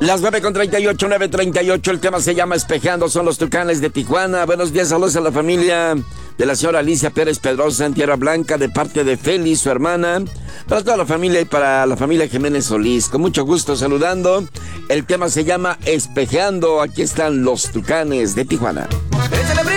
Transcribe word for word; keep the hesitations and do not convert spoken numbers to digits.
Las nueve con treinta y ocho, nueve treinta y ocho, el tema se llama Espejeando, son los Tucanes de Tijuana. Buenos días, saludos a la familia de la señora Alicia Pérez Pedrosa en Tierra Blanca, de parte de Feli, su hermana, para toda la familia y para la familia Jiménez Solís. Con mucho gusto saludando. El tema se llama Espejeando. Aquí están los Tucanes de Tijuana.